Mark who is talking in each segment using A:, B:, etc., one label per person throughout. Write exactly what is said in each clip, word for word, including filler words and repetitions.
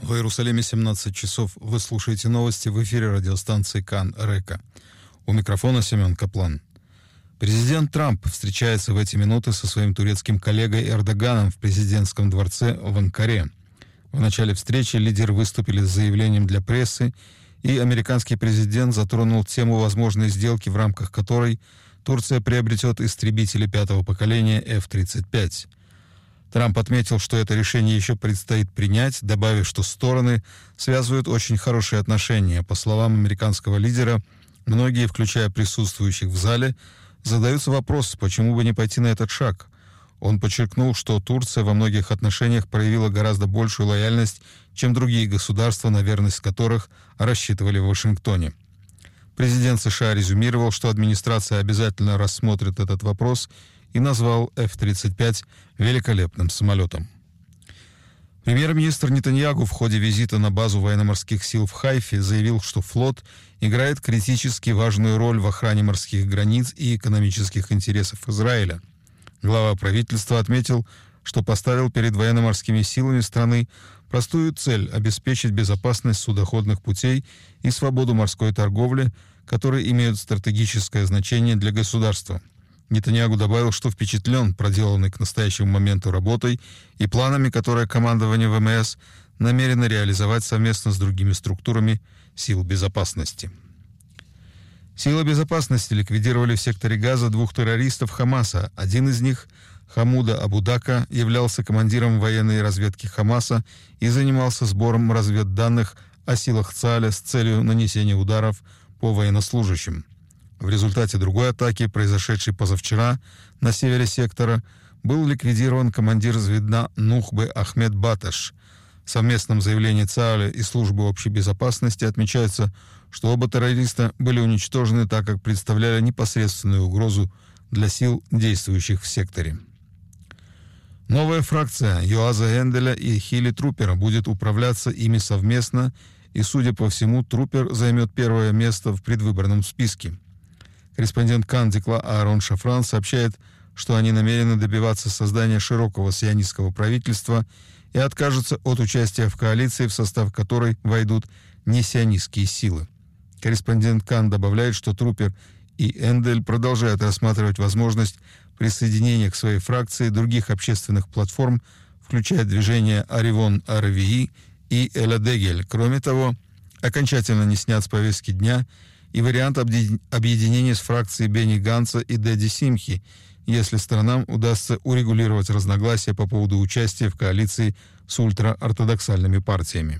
A: В Иерусалиме семнадцать часов. Вы слушаете новости в эфире радиостанции Кан Река. У микрофона Семен Каплан. Президент Трамп встречается в эти минуты со своим турецким коллегой Эрдоганом в президентском дворце в Анкаре. В начале встречи лидеры выступили с заявлением для прессы, и американский президент затронул тему возможной сделки, в рамках которой Турция приобретет истребители пятого поколения эф тридцать пять. Трамп отметил, что это решение еще предстоит принять, добавив, что стороны связывают очень хорошие отношения. По словам американского лидера, многие, включая присутствующих в зале, задаются вопросом, почему бы не пойти на этот шаг. Он подчеркнул, что Турция во многих отношениях проявила гораздо большую лояльность, чем другие государства, на верность которых рассчитывали в Вашингтоне. Президент США резюмировал, что администрация обязательно рассмотрит этот вопрос, и назвал эф тридцать пять великолепным самолетом. Премьер-министр Нетаньяху в ходе визита на базу военно-морских сил в Хайфе заявил, что флот играет критически важную роль в охране морских границ и экономических интересов Израиля. Глава правительства отметил, что поставил перед военно-морскими силами страны простую цель – обеспечить безопасность судоходных путей и свободу морской торговли, которые имеют стратегическое значение для государства. Нетаньяху добавил, что впечатлен проделанной к настоящему моменту работой и планами, которые командование ВМС намерено реализовать совместно с другими структурами сил безопасности. Силы безопасности ликвидировали в секторе Газа двух террористов Хамаса. Один из них, Хамуда Абудака, являлся командиром военной разведки Хамаса и занимался сбором разведданных о силах ЦААля с целью нанесения ударов по военнослужащим. В результате другой атаки, произошедшей позавчера на севере сектора, был ликвидирован командир звена Нухбы Ахмед Баташ. В совместном заявлении ЦААля и службы общей безопасности отмечается, что оба террориста были уничтожены, так как представляли непосредственную угрозу для сил, действующих в секторе. Новая фракция Йоаза Энделя и Хили Трупера будет управляться ими совместно, и, судя по всему, Трупер займет первое место в предвыборном списке. Корреспондент Кан Дикла Аарон Шафран сообщает, что они намерены добиваться создания широкого сионистского правительства и откажутся от участия в коалиции, в состав которой войдут несионистские силы. Корреспондент Кан добавляет, что Трупер и Эндель продолжают рассматривать возможность присоединения к своей фракции других общественных платформ, включая движение Аривон Арвии и Эля Дегель. Кроме того, окончательно не снят с повестки дня и вариант объединения с фракцией Бенни Ганца и Дэдди Симхи, если сторонам удастся урегулировать разногласия по поводу участия в коалиции с ультраортодоксальными партиями.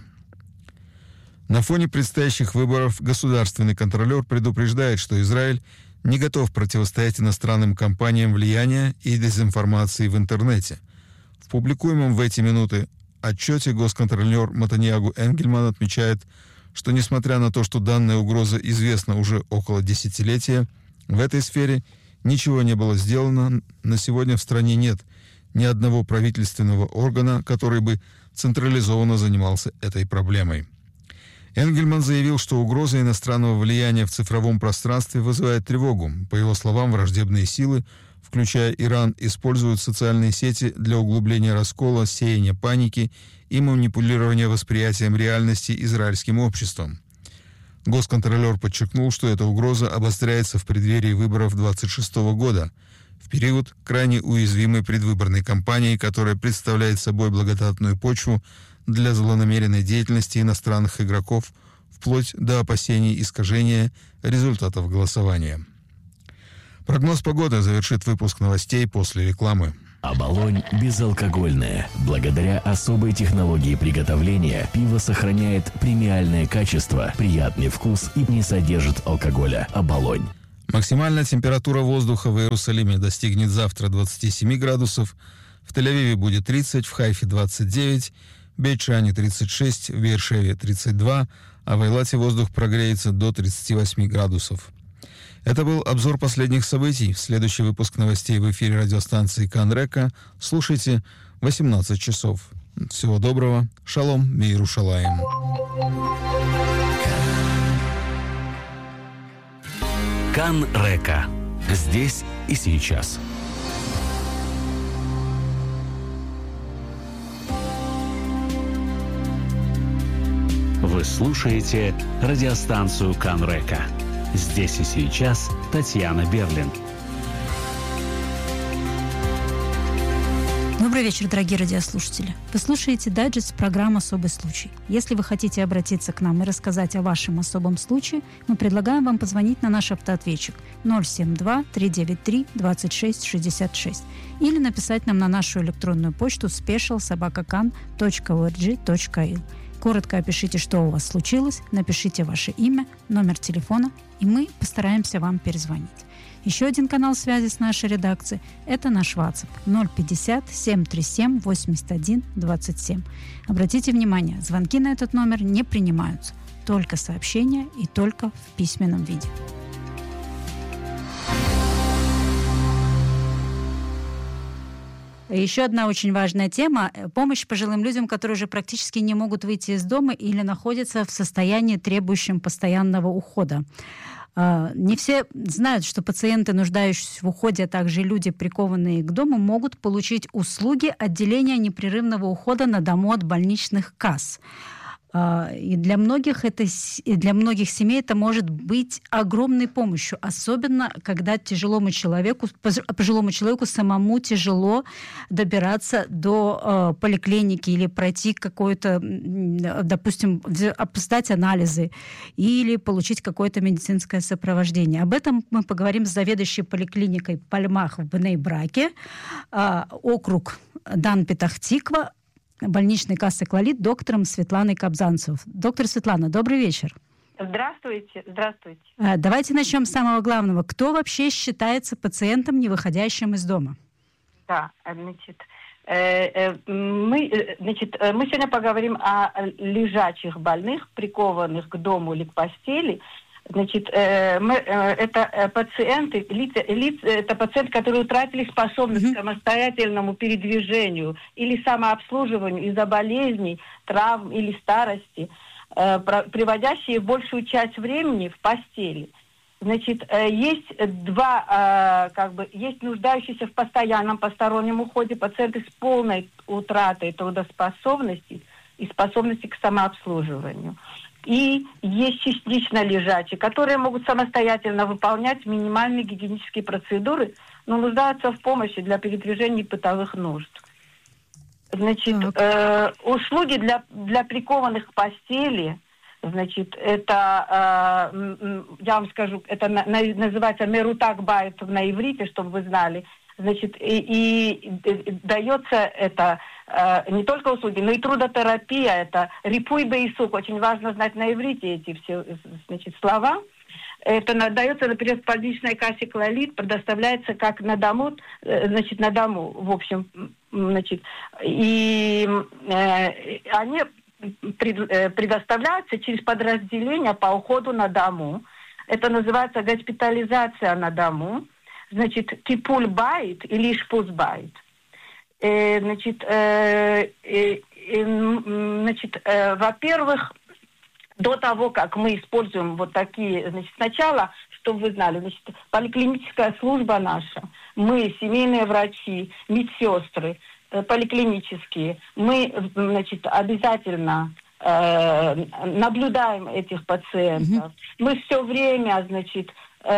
A: На фоне предстоящих выборов государственный контролер предупреждает, что Израиль не готов противостоять иностранным кампаниям влияния и дезинформации в интернете. В публикуемом в эти минуты отчете госконтролер Матаньягу Энгельман отмечает, что несмотря на то, что данная угроза известна уже около десятилетия, в этой сфере ничего не было сделано. На сегодня в стране нет ни одного правительственного органа, который бы централизованно занимался этой проблемой. Энгельман заявил, что угроза иностранного влияния в цифровом пространстве вызывает тревогу. По его словам, враждебные силы, включая Иран, используют социальные сети для углубления раскола, сеяния паники и манипулирования восприятием реальности израильским обществом. Госконтролер подчеркнул, что эта угроза обостряется в преддверии выборов две тысячи двадцать шестого года, в период крайне уязвимой предвыборной кампании, которая представляет собой благодатную почву для злонамеренной деятельности иностранных игроков, вплоть до опасений искажения результатов голосования. Прогноз погоды завершит выпуск новостей после рекламы.
B: Оболонь безалкогольное. Благодаря особой технологии приготовления пиво сохраняет премиальное качество, приятный вкус и не содержит алкоголя. Оболонь.
A: Максимальная температура воздуха в Иерусалиме достигнет завтра двадцать семь градусов, в Тель-Авиве будет тридцать, в Хайфе двадцать девять, в Бейт-Шане тридцать шесть, в Беэр-Шеве тридцать два, а в Эйлате воздух прогреется до тридцати восьми градусов. Это был обзор последних событий. Следующий выпуск новостей в эфире радиостанции Кан Река слушайте в восемнадцать часов. Всего доброго. Шалом, Миерушалаим.
B: Кан Река. Здесь и сейчас.
C: Вы слушаете радиостанцию Кан-Река. Здесь и сейчас Татьяна Берлин.
D: Добрый вечер, дорогие радиослушатели. Вы слушаете дайджест программы «Особый случай». Если вы хотите обратиться к нам и рассказать о вашем особом случае, мы предлагаем вам позвонить на наш автоответчик ноль семь два три девять три двадцать шесть шестьдесят шесть или написать нам на нашу электронную почту спешиал собака кан точка орг точка ил. Коротко опишите, что у вас случилось, напишите ваше имя, номер телефона, и мы постараемся вам перезвонить. Еще один канал связи с нашей редакцией – это наш WhatsApp ноль пятьдесят семь тридцать семь восемьдесят один двадцать семь. Обратите внимание, звонки на этот номер не принимаются, только сообщения и только в письменном виде. Еще одна очень важная тема – помощь пожилым людям, которые уже практически не могут выйти из дома или находятся в состоянии, требующем постоянного ухода. Не все знают, что пациенты, нуждающиеся в уходе, а также люди, прикованные к дому, могут получить услуги отделения непрерывного ухода на дому от больничных касс. И для многих, это, для многих семей это может быть огромной помощью, особенно когда тяжелому человеку, пожилому человеку самому тяжело добираться до э, поликлиники или пройти какое-то, допустим, сдать анализы или получить какое-то медицинское сопровождение. Об этом мы поговорим с заведующей поликлиникой Пальмах в Бней-Браке, э, округ Дан-Петах-Тиква, больничной кассы «Клолит», доктором Светланой Кобзанцевой. Доктор Светлана, добрый вечер.
E: Здравствуйте, здравствуйте.
D: Давайте начнем с самого главного. Кто вообще считается пациентом, не выходящим из дома?
E: Да, значит, мы, значит, мы сегодня поговорим о лежачих больных, прикованных к дому или к постели. Значит, мы, это пациенты, лица, лица, это пациенты, которые утратили способность к самостоятельному передвижению или самообслуживанию из-за болезней, травм или старости, приводящие большую часть времени в постели. Значит, есть два, как бы, есть нуждающиеся в постоянном постороннем уходе пациенты с полной утратой трудоспособности и способности к самообслуживанию. И есть частично лежачие, которые могут самостоятельно выполнять минимальные гигиенические процедуры, но нуждаются в помощи для передвижения бытовых нужд. Значит, э, услуги для, для прикованных к постели, значит, это, э, я вам скажу, это на, на, называется мерутак байт на иврите, чтобы вы знали. Значит, и, и, и дается это э, не только услуги, но и трудотерапия, это рипуй бейсук, очень важно знать на иврите эти все, значит, слова. Это дается, например, в больничной кассе «Клолит», предоставляется как на дому, э, значит, на дому, в общем, значит, и э, они пред, э, предоставляются через подразделения по уходу на дому. Это называется госпитализация на дому. Значит, типуль байт или шпуз байт. Э, значит, э, э, э, значит э, во-первых, до того, как мы используем вот такие, значит, сначала, чтобы вы знали, значит, поликлиническая служба наша, мы, семейные врачи, медсестры, э, поликлинические, мы, значит, обязательно э, наблюдаем этих пациентов. Mm-hmm. Мы все время, значит,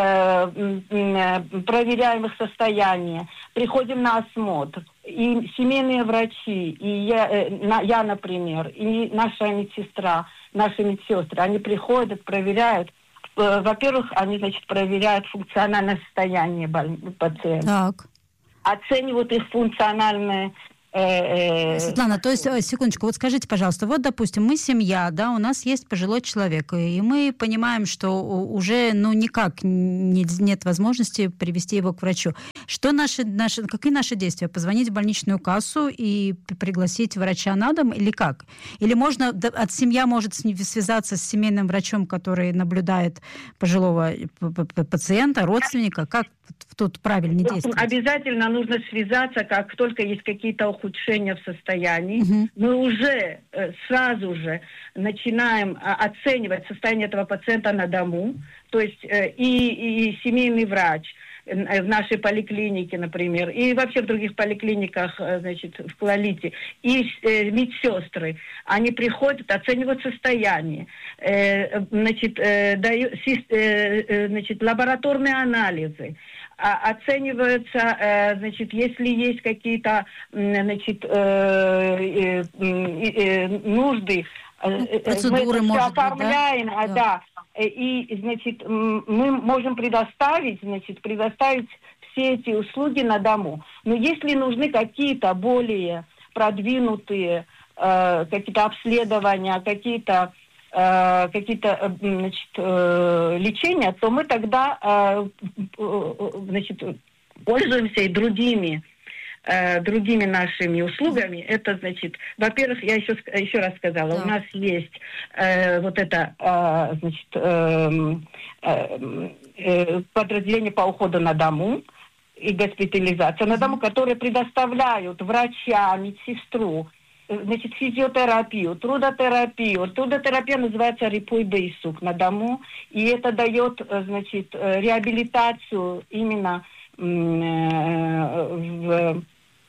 E: проверяем их состояние, приходим на осмотр. И семейные врачи, и я, я, например, и наша медсестра, наши медсестры, они приходят, проверяют. Во-первых, они, значит, проверяют функциональное состояние пациента.
D: Так.
E: Оценивают их функциональное.
D: Светлана, то есть, секундочку, вот скажите, пожалуйста, вот, допустим, мы семья, да, у нас есть пожилой человек, и мы понимаем, что уже, ну, никак нет возможности привести его к врачу. Что наши, наши, какие наши действия? Позвонить в больничную кассу и пригласить врача на дом или как? Или можно, от семья может связаться с семейным врачом, который наблюдает пожилого пациента, родственника? Как тут правильнее действовать?
E: Обязательно нужно связаться, как только есть какие-то ухудшения в состоянии. Угу. Мы уже э, сразу же начинаем э, оценивать состояние этого пациента на дому. То есть э, и, и семейный врач, в нашей поликлинике, например, и вообще в других поликлиниках, значит, в Клалите, и э, медсестры, они приходят, оценивают состояние, э, значит, э, дают, э, значит, лабораторные анализы, а, оцениваются, э, значит, если есть какие-то, значит, э, э, э, нужды,
D: процедуры,
E: мы
D: может
E: оформляем,
D: быть, да?
E: А, да. И, значит, мы можем предоставить, значит, предоставить все эти услуги на дому. Но если нужны какие-то более продвинутые э, какие-то обследования, какие-то э, какие-то, значит, э, лечения, то мы тогда, э, э, значит, пользуемся и другими другими нашими услугами. Это, значит, во-первых, я еще, еще раз сказала, да. У нас есть э, вот это, э, значит, э, э, э, подразделение по уходу на дому и госпитализация на дому, которые предоставляют врача, медсестру, значит, физиотерапию, трудотерапию. Трудотерапия называется рипой бейсук на дому, и это дает, значит, реабилитацию именно э, в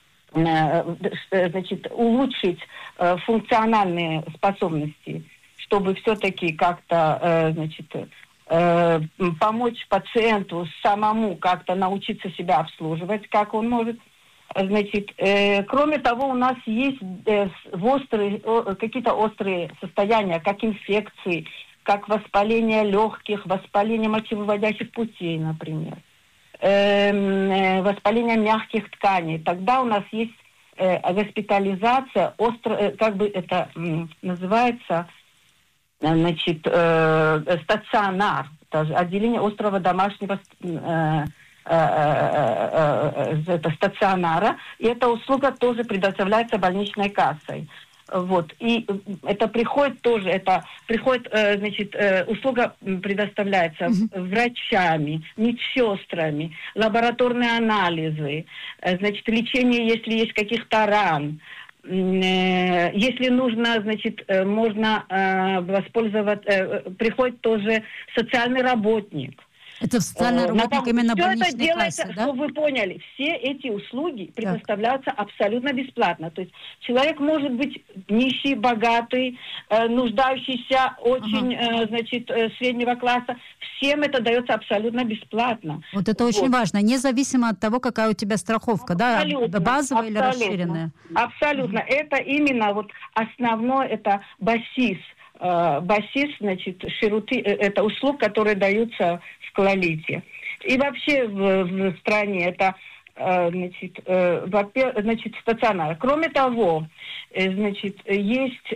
E: значит, улучшить э, функциональные способности, чтобы все-таки как-то, э, значит, э, помочь пациенту самому как-то научиться себя обслуживать, как он может. Значит, э, кроме того, у нас есть э, острые, э, какие-то острые состояния, как инфекции, как воспаление легких, воспаление мочевыводящих путей, например. Воспаление мягких тканей. Тогда у нас есть э, госпитализация, остро, э, как бы это м, называется, значит, э, стационар, даже отделение острого домашнего э, э, э, э, это стационара. И эта услуга тоже предоставляется больничной кассой. Вот. И это приходит тоже, это приходит, э, значит, э, услуга предоставляется mm-hmm. врачами, медсестрами, лабораторные анализы, э, значит, лечение, если есть каких-то ран. Э, если нужно, значит, э, можно э, воспользоваться, э, приходит тоже социальный работник.
D: Это социальный работник
E: э,
D: именно
E: все
D: больничной
E: это делается,
D: кассы, да?
E: чтобы вы поняли, все эти услуги предоставляются так. абсолютно бесплатно. То есть человек может быть нищий, богатый, э, нуждающийся, очень, ага. э, значит, э, среднего класса. Всем это дается абсолютно бесплатно.
D: Вот это вот. Очень важно, независимо от того, какая у тебя страховка, абсолютно, да? Базовая абсолютно, или расширенная?
E: Абсолютно. Ага. Это именно вот основное, это басис. Басис, значит, шируты, это услуг, которые даются в Клалите. И вообще в, в стране это, значит, значит, стационар. Кроме того, значит, есть,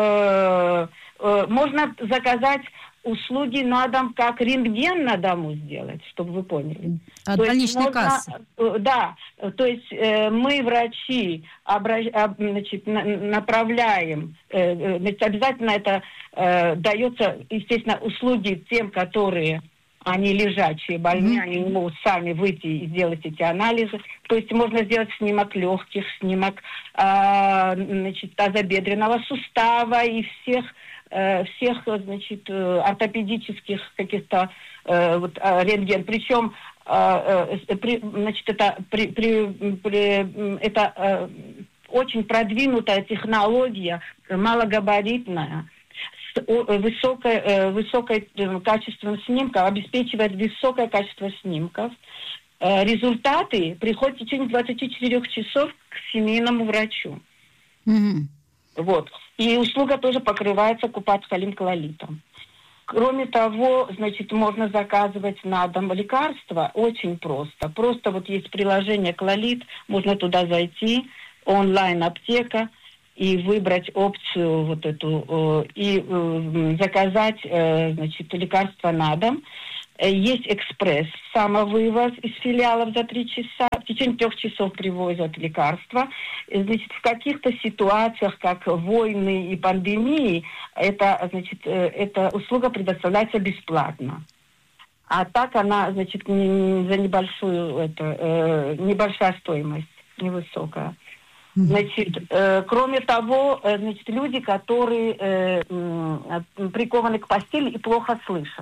E: можно заказать услуги на дом, как рентген на дому сделать, чтобы вы поняли.
D: От больничной кассы.
E: Да, то есть э, мы, врачи, обращ, об, значит, на, направляем, э, значит, обязательно это э, дается, естественно, услуги тем, которые, они лежачие, больные, mm-hmm. они не могут сами выйти и сделать эти анализы. То есть можно сделать снимок легких, снимок э, значит, тазобедренного сустава и всех всех, значит, ортопедических каких-то э, вот, рентген. Причем, э, э, при, значит, это, при, при, при, это э, очень продвинутая технология, малогабаритная, с высокой, э, высокой качеством снимков, обеспечивает высокое качество снимков. Э, результаты приходят в течение двадцати четырёх часов к семейному врачу. Mm-hmm. Вот. И услуга тоже покрывается Купат-Халим Клалитом. Кроме того, значит, можно заказывать на дом лекарства очень просто. Просто вот есть приложение Клалит, можно туда зайти, онлайн-аптека, и выбрать опцию вот эту, и заказать, значит, лекарства на дом. Есть экспресс, самовывоз из филиалов за три часа. В течение трех часов привозят лекарства. Значит, в каких-то ситуациях, как войны и пандемии, это, значит, эта услуга предоставляется бесплатно. А так она, значит, не, за небольшую, это, э, небольшая стоимость, невысокая. Значит, э, кроме того, э, значит, люди, которые э, э, прикованы к постели и плохо слышат.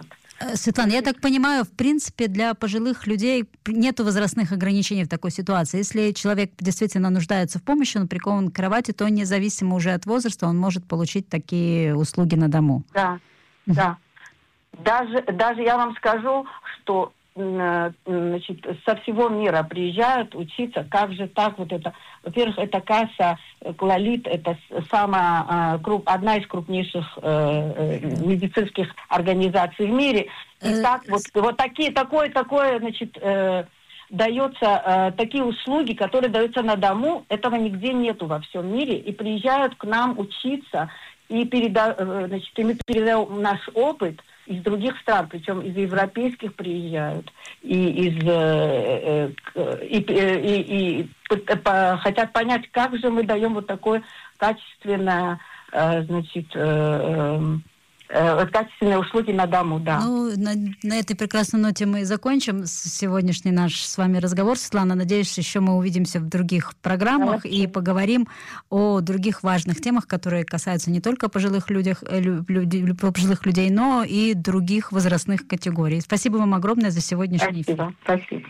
D: Светлана, я так понимаю, в принципе, для пожилых людей нет возрастных ограничений в такой ситуации. Если человек действительно нуждается в помощи, он прикован к кровати, то независимо уже от возраста он может получить такие услуги на дому.
E: Да, да. Даже, даже я вам скажу, что значит, со всего мира приезжают учиться, как же так вот это. Во-первых, это касса Клалит, это самая, одна из крупнейших э, медицинских организаций в мире. И так вот, вот такие, такое, такое, значит, э, дается, э, такие услуги, которые даются на дому, этого нигде нету во всем мире. И приезжают к нам учиться, и, переда, значит, и мы передаем наш опыт из других стран, причем из европейских приезжают, и из э, э, и, и, и, и по, хотят понять, как же мы даем вот такое качественное, э, значит, э, э, качественные услуги на дому, да.
D: Ну, на, на этой прекрасной ноте мы и закончим сегодняшний наш с вами разговор. Светлана, надеюсь, еще мы увидимся в других программах и поговорим о других важных темах, которые касаются не только пожилых, людях, людей, пожилых людей, но и других возрастных категорий. Спасибо вам огромное за сегодняшний эфир.
E: Спасибо, спасибо.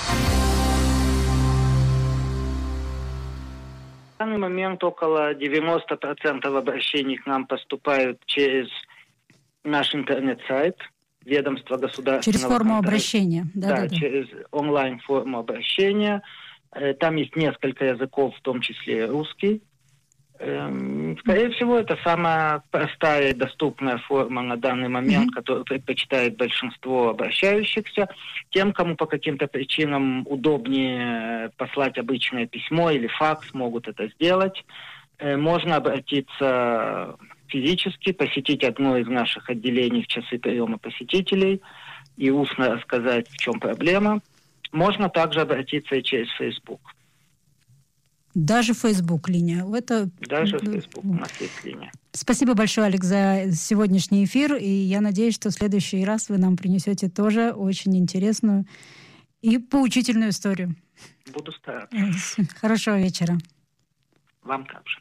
F: В данный момент около девяносто процентов обращений к нам поступают через наш интернет-сайт, ведомство государственного
D: Через форму
F: контроля.
D: обращения. Да,
F: да,
D: да, да,
F: через онлайн-форму обращения. Там есть несколько языков, в том числе русский. Скорее всего, это самая простая и доступная форма на данный момент, mm-hmm. которую предпочитает большинство обращающихся. Тем, кому по каким-то причинам удобнее послать обычное письмо или факс, могут это сделать. Можно обратиться физически, посетить одно из наших отделений в часы приема посетителей и устно рассказать, в чем проблема. Можно также обратиться и через Facebook.
D: Даже Facebook линия. Это...
F: Даже Facebook у нас есть линия.
D: Спасибо большое, Алекс, за сегодняшний эфир. И я надеюсь, что в следующий раз вы нам принесете тоже очень интересную и поучительную историю.
F: Буду стараться.
D: Хорошего вечера.
F: Вам также.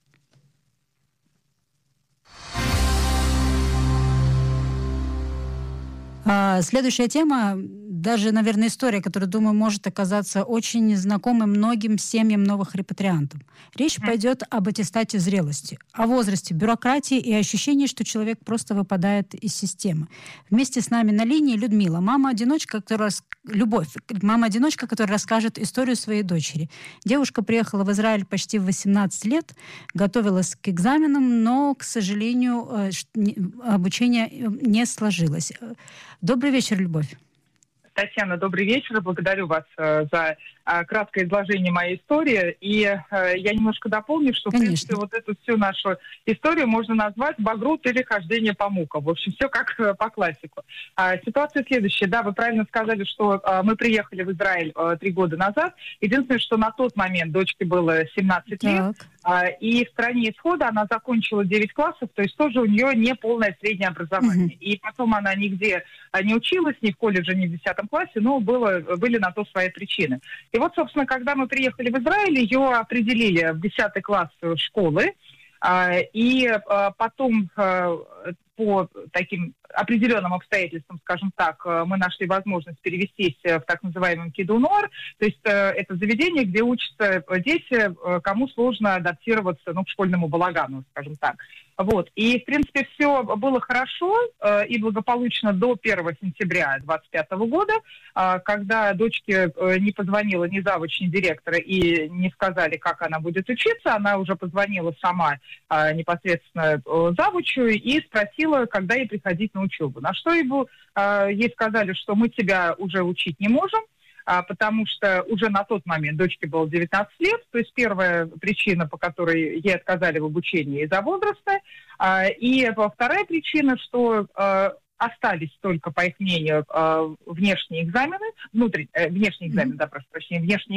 D: А, следующая тема, даже, наверное, история, которая, думаю, может оказаться очень знакомой многим семьям новых репатриантов. Речь mm. пойдет об аттестате зрелости, о возрасте, бюрократии и ощущении, что человек просто выпадает из системы. Вместе с нами на линии Людмила, мама-одиночка, которая... Любовь, мама-одиночка, которая расскажет историю своей дочери. Девушка приехала в Израиль почти в восемнадцать лет, готовилась к экзаменам, но, к сожалению, обучение не сложилось. Добрый вечер, Любовь.
G: Татьяна, добрый вечер. Благодарю вас э, за э, краткое изложение моей истории. И э, я немножко дополню, что,
D: Конечно.
G: в принципе, вот эту всю нашу историю можно назвать «Багрут» или «Хождение по мукам». В общем, все как э, по классику. А, ситуация следующая. Да, вы правильно сказали, что э, мы приехали в Израиль э, три года назад. Единственное, что на тот момент дочке было семнадцать лет. А, и в стране исхода она закончила девять классов, то есть тоже у нее не полное среднее образование. Mm-hmm. И потом она нигде не училась, ни в колледже, ни в десятом классе, но было, были на то свои причины. И вот, собственно, когда мы приехали в Израиль, ее определили в десятый класс школы, и потом по таким определенным обстоятельствам, скажем так, мы нашли возможность перевестись в так называемый Кидунор, то есть это заведение, где учатся дети, кому сложно адаптироваться, ну, к школьному балагану, скажем так. Вот. И, в принципе, все было хорошо э, и благополучно до первого сентября двадцать пятого года, э, когда дочке э, не позвонила ни завуч, ни директора и не сказали, как она будет учиться. Она уже позвонила сама э, непосредственно э, завучу и спросила, когда ей приходить на учебу. На что ей, э, ей сказали, что мы тебя уже учить не можем, потому что уже на тот момент дочке было девятнадцать лет, то есть первая причина, по которой ей отказали в обучении из-за возраста, и вторая причина, что остались только, по их мнению, внешние экзамены, внутренние, внешние экзамены, да, прошу прощения, внешние